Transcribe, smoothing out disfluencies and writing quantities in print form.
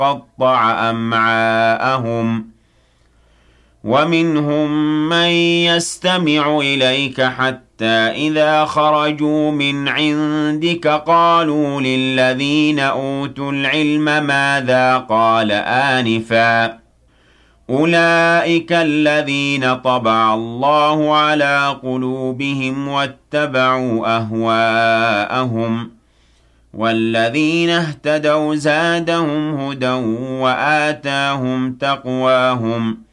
وقطع أمعاءهم ومنهم من يستمع إليك حتى إذا خرجوا من عندك قالوا للذين أوتوا العلم ماذا قال آنفا أولئك الذين طبع الله على قلوبهم واتبعوا أهواءهم والذين اهتدوا زادهم هدى وآتاهم تقواهم